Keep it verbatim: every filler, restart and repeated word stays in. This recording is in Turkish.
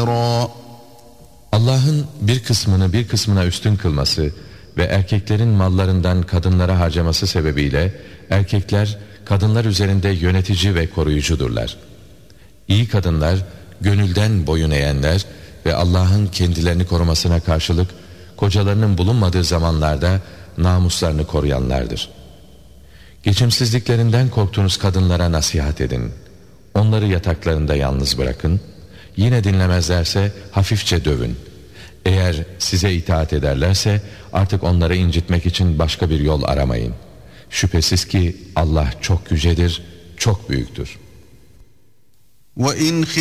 Allah'ın bir kısmını bir kısmına üstün kılması ve erkeklerin mallarından kadınlara harcaması sebebiyle erkekler kadınlar üzerinde yönetici ve koruyucudurlar. İyi kadınlar gönülden boyun eğenler ve Allah'ın kendilerini korumasına karşılık kocalarının bulunmadığı zamanlarda namuslarını koruyanlardır. Geçimsizliklerinden korktuğunuz kadınlara nasihat edin. Onları yataklarında yalnız bırakın. Yine dinlemezlerse hafifçe dövün. Eğer size itaat ederlerse artık onları incitmek için başka bir yol aramayın. Şüphesiz ki Allah çok yücedir, çok büyüktür. وَاِنْ